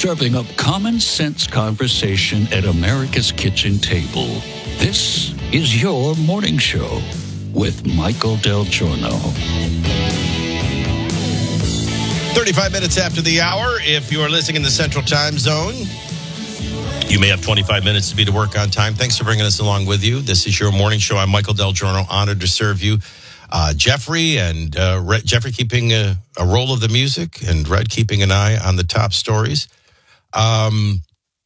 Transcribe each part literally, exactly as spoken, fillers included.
serving up common sense conversation at America's kitchen table. This is your morning show with Michael Del Giorno. thirty-five minutes after the hour, if you are listening in the Central Time Zone, you may have twenty-five minutes to be to work on time. Thanks for bringing us along with you. This is your morning show. I'm Michael Del Giorno, honored to serve you. Uh, Jeffrey and uh, Red, Jeffrey keeping a, a roll of the music and Red keeping an eye on the top stories. Um,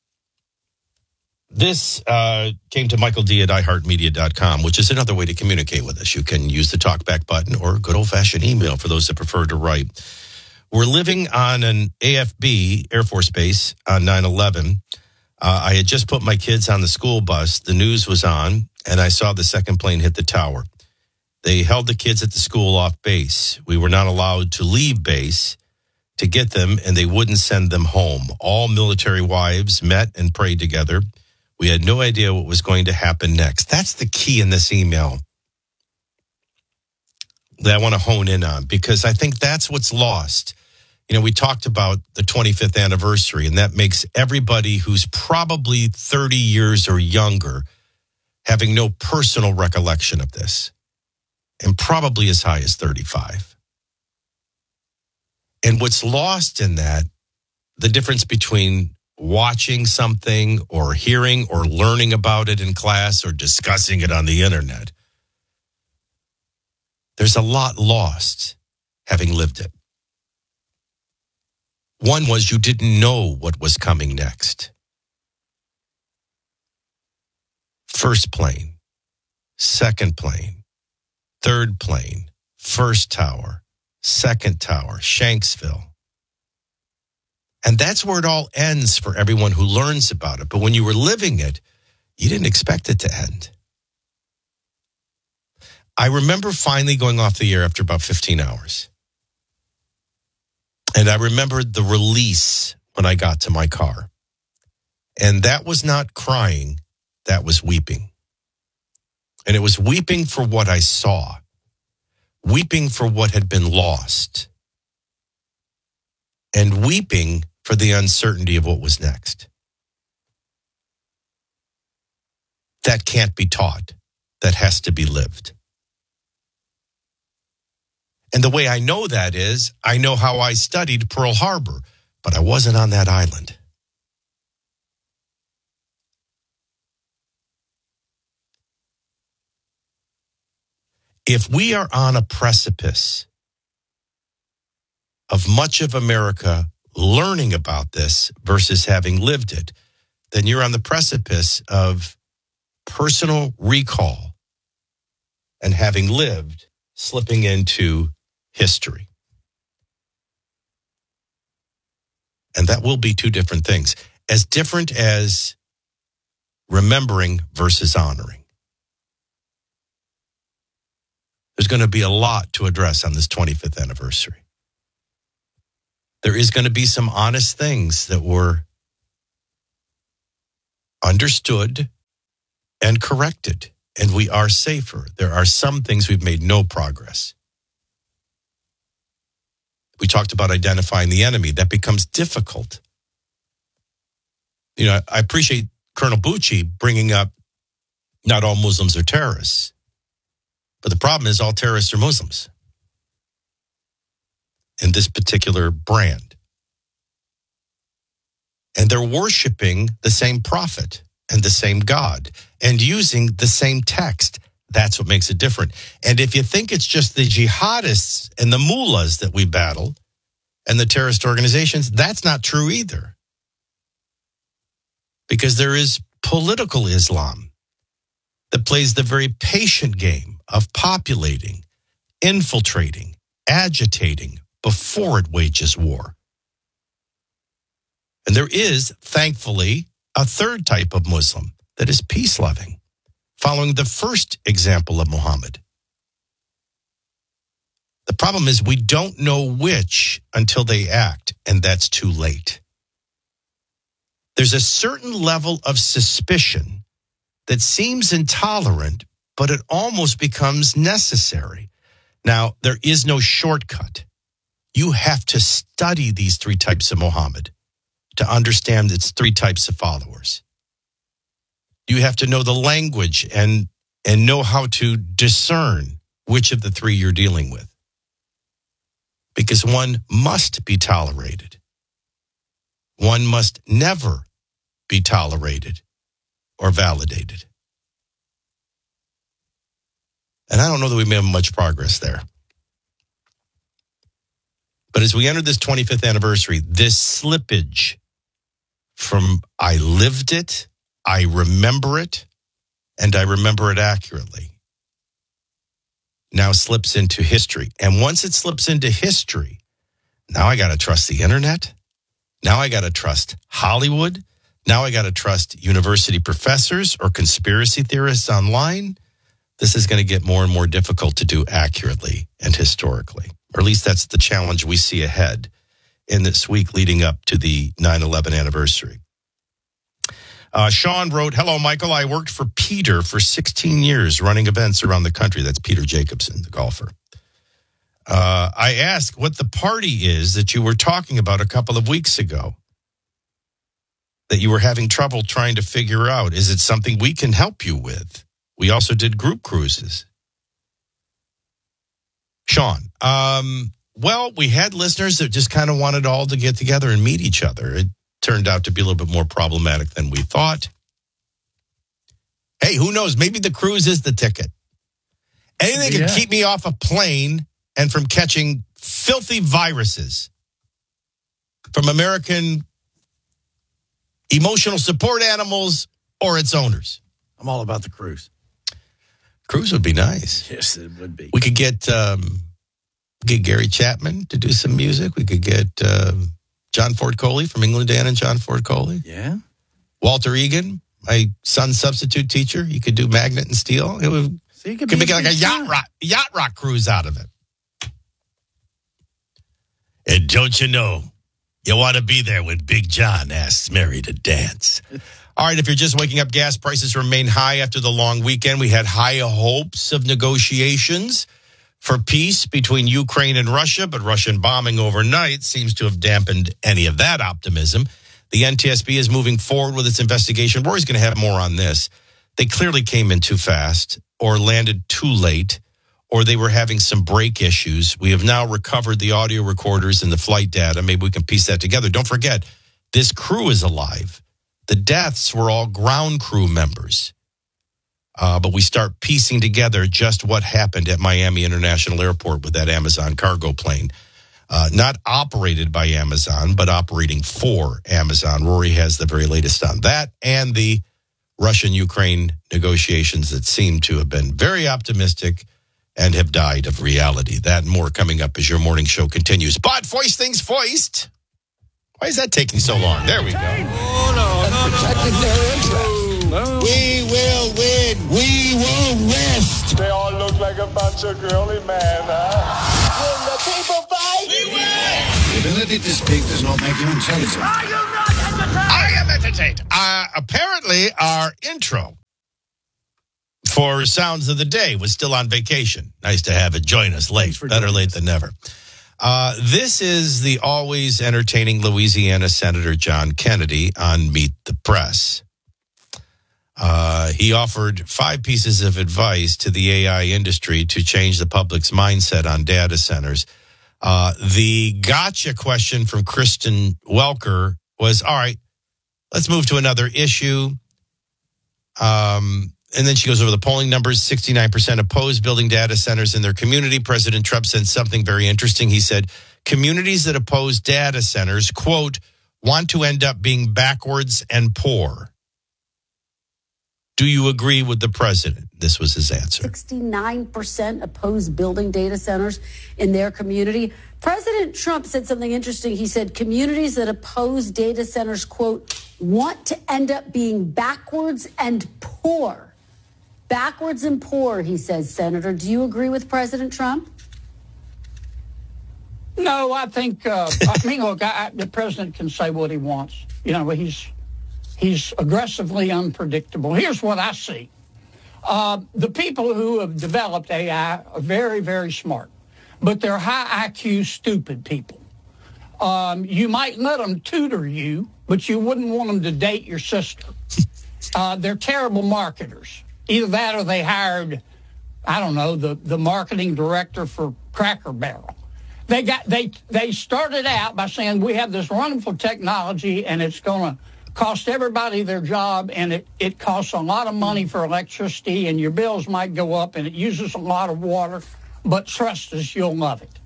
this uh, came to Michael D at i heart media dot com, which is another way to communicate with us. You can use the talkback button or good old-fashioned email for those that prefer to write. We're living on an A F B, Air Force Base, on nine eleven. Uh, I had just put my kids on the school bus. The news was on, and I saw the second plane hit the tower. They held the kids at the school off base. We were not allowed to leave base to get them, and they wouldn't send them home. All military wives met and prayed together. We had no idea what was going to happen next. That's the key in this email that I want to hone in on, because I think that's what's lost. You know, we talked about the twenty-fifth anniversary, and that makes everybody who's probably thirty years or younger having no personal recollection of this, and probably as high as thirty-five. And what's lost in that, the difference between watching something or hearing or learning about it in class or discussing it on the internet, there's a lot lost having lived it. One was you didn't know what was coming next. First plane, second plane, third plane, first tower, second tower, Shanksville. And that's where it all ends for everyone who learns about it. But when you were living it, you didn't expect it to end. I remember finally going off the air after about fifteen hours. And I remembered the release when I got to my car. And that was not crying, that was weeping. And it was weeping for what I saw, weeping for what had been lost, and weeping for the uncertainty of what was next. That can't be taught. That has to be lived. And the way I know that is, I know how I studied Pearl Harbor, but I wasn't on that island. If we are on a precipice of much of America learning about this versus having lived it, then you're on the precipice of personal recall and having lived, slipping into history. And that will be two different things. As different as remembering versus honoring. There's going to be a lot to address on this twenty-fifth anniversary. There is going to be some honest things that were understood and corrected, and we are safer. There are some things we've made no progress. We talked about identifying the enemy. That becomes difficult. You know, I appreciate Colonel Bucci bringing up not all Muslims are terrorists. But the problem is all terrorists are Muslims in this particular brand. And they're worshiping the same prophet and the same God and using the same text. That's what makes it different. And if you think it's just the jihadists and the mullahs that we battle and the terrorist organizations, that's not true either. Because there is political Islam that plays the very patient game of populating, infiltrating, agitating before it wages war. And there is, thankfully, a third type of Muslim that is peace-loving, following the first example of Muhammad. The problem is we don't know which until they act, and that's too late. There's a certain level of suspicion that seems intolerant, but it almost becomes necessary. Now, there is no shortcut. You have to study these three types of Muhammad to understand its three types of followers. You have to know the language and, and know how to discern which of the three you're dealing with. Because one must be tolerated. One must never be tolerated or validated. And I don't know that we made much progress there. But as we enter this twenty-fifth anniversary, this slippage from I lived it, I remember it, and I remember it accurately, now slips into history. And once it slips into history, now I got to trust the internet. Now I got to trust Hollywood. Now I got to trust university professors or conspiracy theorists online. This is going to get more and more difficult to do accurately and historically. Or at least that's the challenge we see ahead in this week leading up to the nine eleven anniversary. Uh, Sean wrote, hello, Michael. I worked for Peter for sixteen years running events around the country. That's Peter Jacobson, the golfer. Uh, I asked what the party is that you were talking about a couple of weeks ago that you were having trouble trying to figure out. Is it something we can help you with? We also did group cruises. Sean, um, well, we had listeners that just kind of wanted all to get together and meet each other. It turned out to be a little bit more problematic than we thought. Hey, who knows? Maybe the cruise is the ticket. Anything Yeah. can keep me off a plane and from catching filthy viruses from American emotional support animals or its owners. I'm all about the cruise. Cruise would be nice. Yes, it would be. We could get um, get Gary Chapman to do some music. We could get um, John Ford Coley from England Dan and John Ford Coley. Yeah. Walter Egan, my son's substitute teacher. You could do Magnet and Steel. It would So you could could be make like a good yacht time. rock, yacht rock cruise out of it. And don't you know, you want to be there when Big John asks Mary to dance. All right, if you're just waking up, gas prices remain high after the long weekend. We had high hopes of negotiations for peace between Ukraine and Russia, but Russian bombing overnight seems to have dampened any of that optimism. The N T S B is moving forward with its investigation. Rory's going to have more on this. They clearly came in too fast or landed too late, or they were having some brake issues. We have now recovered the audio recorders and the flight data. Maybe we can piece that together. Don't forget, this crew is alive. The deaths were all ground crew members. Uh, but we start piecing together just what happened at Miami International Airport with that Amazon cargo plane. Uh, not operated by Amazon, but operating for Amazon. Rory has the very latest on that and the Russian-Ukraine negotiations that seem to have been very optimistic and have died of reality. That and more coming up as your morning show continues. But foist things foist. Why is that taking so long? There we go. Protecting their interests. We will win. We will rest. They all look like a bunch of girly men, huh? When the people fight, we win. The ability to speak does not make you intelligent. I am entertained. Uh, apparently, our intro for Sounds of the Day was still on vacation. Nice to have it join us late. for Better joining late us. than never. Uh, this is the always entertaining Louisiana Senator John Kennedy on Meet the Press. Uh, he offered five pieces of advice to the A I industry to change the public's mindset on data centers. Uh, the gotcha question from Kristen Welker was, all right, let's move to another issue. Um, and then she goes over the polling numbers. sixty-nine percent oppose building data centers in their community. President Trump said something very interesting. He said, communities that oppose data centers, quote, want to end up being backwards and poor. Do you agree with the president? This was his answer. sixty-nine percent oppose building data centers in their community. President Trump said something interesting. He said communities that oppose data centers, quote, want to end up being backwards and poor. Backwards and poor, he says, Senator. Do you agree with President Trump? No, I think, uh, I mean, look, I, I, the president can say what he wants. You know, he's he's aggressively unpredictable. Here's what I see. Uh, the people who have developed A I are very, very smart, but they're high I Q, stupid people. Um, you might let them tutor you, but you wouldn't want them to date your sister. Uh, they're terrible marketers. Either that or they hired, I don't know, the, the marketing director for Cracker Barrel. They got they they started out by saying we have this wonderful technology and it's going to cost everybody their job, and it, it costs a lot of money for electricity, and your bills might go up, and it uses a lot of water, but trust us, you'll love it.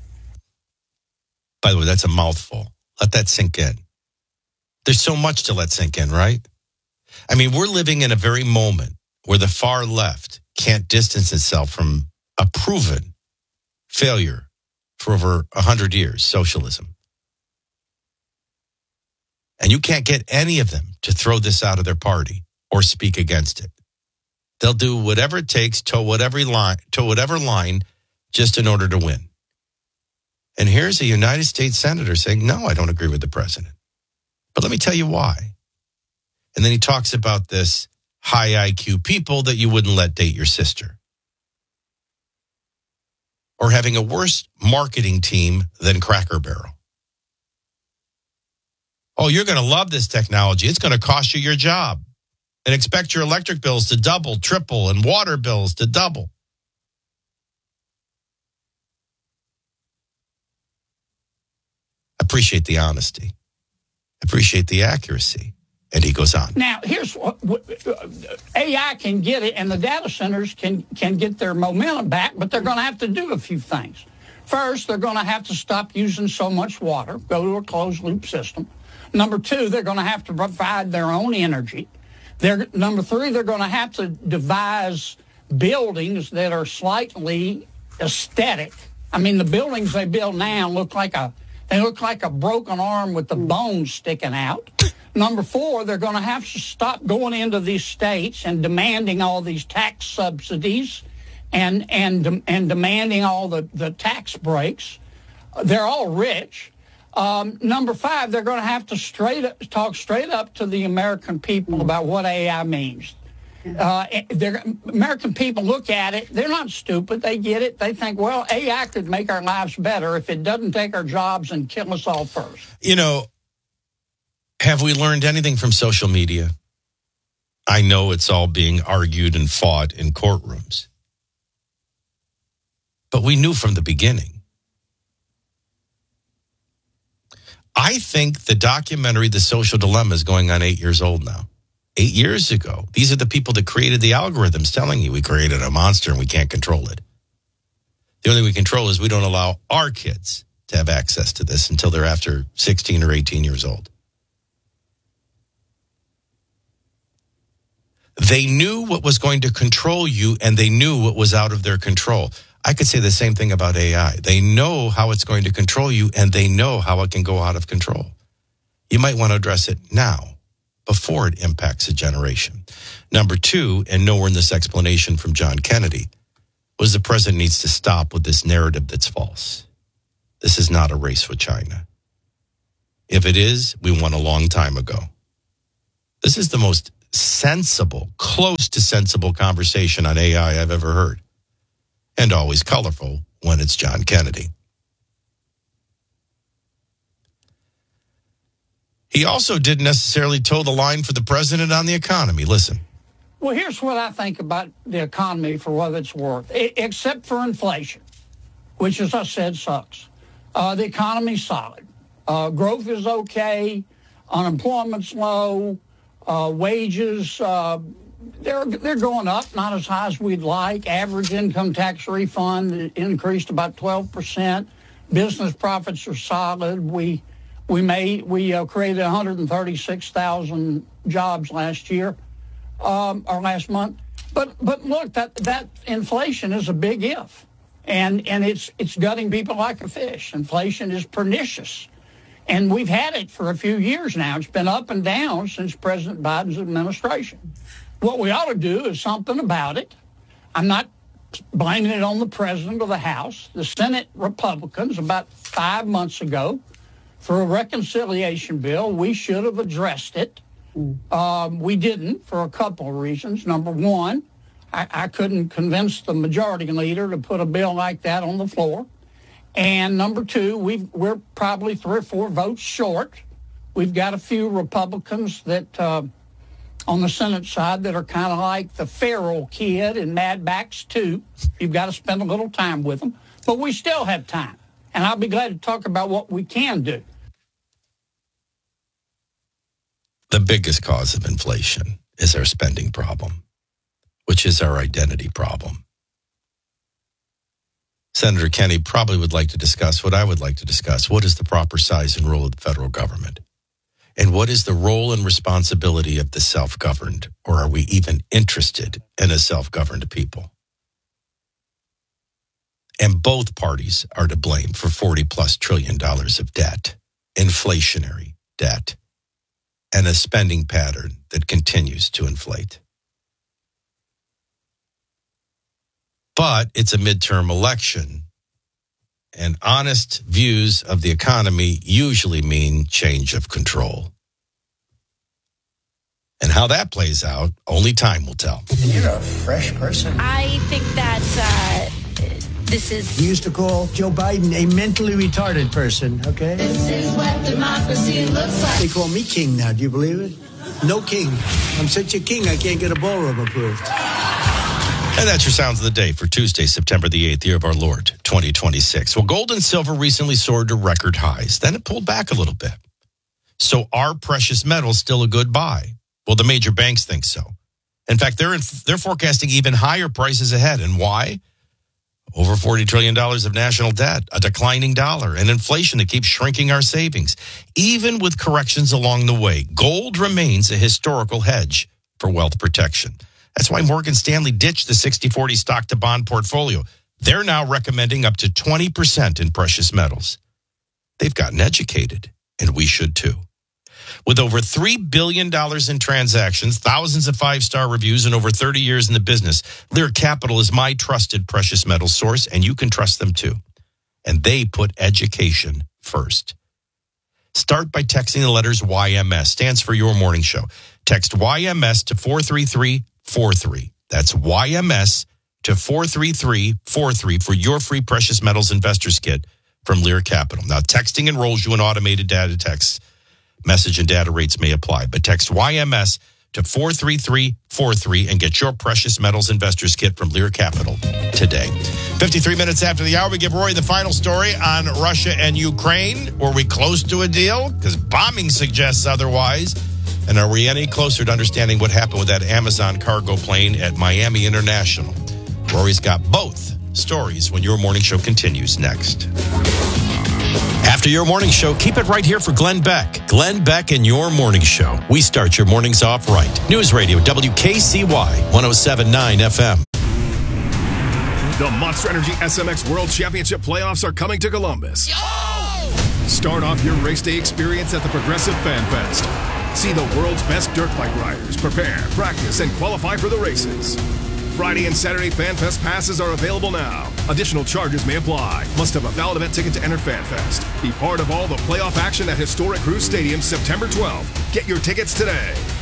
By the way, that's a mouthful. Let that sink in. There's so much to let sink in, right? I mean, we're living in a very moment where the far left can't distance itself from a proven failure for over one hundred years, socialism. And you can't get any of them to throw this out of their party or speak against it. They'll do whatever it takes, toe whatever line, toe whatever line, just in order to win. And here's a United States senator saying, no, I don't agree with the president. But let me tell you why. And then he talks about this high I Q people that you wouldn't let date your sister. Or having a worse marketing team than Cracker Barrel. Oh, you're going to love this technology. It's going to cost you your job. And expect your electric bills to double, triple, and water bills to double. Appreciate the honesty. Appreciate the accuracy. And he goes on. Now, here's what, what A I can get it, and the data centers can, can get their momentum back, but they're going to have to do a few things. First, they're going to have to stop using so much water, go to a closed-loop system. Number two, they're going to have to provide their own energy. They're, number three, they're going to have to devise buildings that are slightly aesthetic. I mean, the buildings they build now look like a they look like a broken arm with the bones sticking out. Number four, they're going to have to stop going into these states and demanding all these tax subsidies and and and demanding all the, the tax breaks. They're all rich. Um, number five, they're going to have to straight up, talk straight up to the American people about what A I means. Uh, they're, American people look at it. They're not stupid. They get it. They think, well, A I could make our lives better if it doesn't take our jobs and kill us all first. You know, have we learned anything from social media? I know it's all being argued and fought in courtrooms. But we knew from the beginning. I think the documentary, The Social Dilemma, is going on eight years old now. Eight years ago, these are the people that created the algorithms telling you we created a monster and we can't control it. The only thing we control is we don't allow our kids to have access to this until they're after sixteen or eighteen years old. They knew what was going to control you, and they knew what was out of their control. I could say the same thing about A I. They know how it's going to control you, and they know how it can go out of control. You might want to address it now, before it impacts a generation. Number two, and nowhere in this explanation from John Kennedy, was the president needs to stop with this narrative that's false. This is not a race with China. If it is, we won a long time ago. This is the most sensible, close to sensible conversation on A I I've ever heard. And always colorful when it's John Kennedy. He also didn't necessarily toe the line for the president on the economy. Listen. Well, here's what I think about the economy for what it's worth, I, except for inflation, which, as I said, sucks. Uh, the economy's solid. Uh, growth is okay. Unemployment's low. Uh, wages, uh, they're, they're going up, not as high as we'd like. Average income tax refund increased about twelve percent. Business profits are solid. We... We made we uh, created one hundred thirty-six thousand jobs last year, um, or last month. But but look, that that inflation is a big if, and and it's it's gutting people like a fish. Inflation is pernicious, and we've had it for a few years now. It's been up and down since President Biden's administration. What we ought to do is something about it. I'm not blaming it on the president or the House. The Senate Republicans about five months ago, for a reconciliation bill, we should have addressed it. Um, we didn't for a couple of reasons. Number one, I, I couldn't convince the majority leader to put a bill like that on the floor. And number two, we've, we're probably three or four votes short. We've got a few Republicans that uh, on the Senate side that are kind of like the feral kid in Mad Max two. You've got to spend a little time with them. But we still have time. And I'll be glad to talk about what we can do. The biggest cause of inflation is our spending problem, which is our identity problem. Senator Kenney probably would like to discuss what I would like to discuss. What is the proper size and role of the federal government? And what is the role and responsibility of the self-governed? Or are we even interested in a self-governed people? And both parties are to blame for forty plus trillion dollars of debt, inflationary debt, and a spending pattern that continues to inflate. But it's a midterm election, and honest views of the economy usually mean change of control. And how that plays out, only time will tell. You're a fresh person. I think that uh, this is... We used to call Joe Biden a mentally retarded person, okay? This is what democracy looks like. They call me king now, do you believe it? No king. I'm such a king, I can't get a ballroom approved. And that's your Sounds of the Day for Tuesday, September the eighth, year of our Lord, twenty twenty-six. Well, gold and silver recently soared to record highs. Then it pulled back a little bit. So are precious metals still a good buy? Well, the major banks think so. In fact, they're in, they're forecasting even higher prices ahead. And why? Over forty trillion dollars of national debt, a declining dollar, and inflation that keeps shrinking our savings. Even with corrections along the way, gold remains a historical hedge for wealth protection. That's why Morgan Stanley ditched the sixty forty stock-to-bond portfolio. They're now recommending up to twenty percent in precious metals. They've gotten educated, and we should too. With over three billion dollars in transactions, thousands of five-star reviews, and over thirty years in the business, Lear Capital is my trusted precious metals source, and you can trust them too. And they put education first. Start by texting the letters Y M S, stands for Your Morning Show. Text Y M S to four three three four three. That's Y M S to four three three four three for your free precious metals investors kit from Lear Capital. Now, texting enrolls you in automated data text. Message and data rates may apply, but text Y M S to four three three four three and get your precious metals investors kit from Lear Capital today. fifty-three minutes after the hour, we give Rory the final story on Russia and Ukraine. Were we close to a deal? Because bombing suggests otherwise. And are we any closer to understanding what happened with that Amazon cargo plane at Miami International? Rory's got both stories when Your Morning Show continues next. After Your Morning Show, keep it right here for Glenn Beck. Glenn Beck and Your Morning Show. We start your mornings off right. News Radio, W K C Y, one oh seven point nine F M. The Monster Energy S M X World Championship playoffs are coming to Columbus. Yo! Start off your race day experience at the Progressive Fan Fest. See the world's best dirt bike riders prepare, practice, and qualify for the races. Friday and Saturday Fan Fest passes are available now. Additional charges may apply. Must have a valid event ticket to enter Fan Fest. Be part of all the playoff action at historic Cruise Stadium September twelfth. Get your tickets today.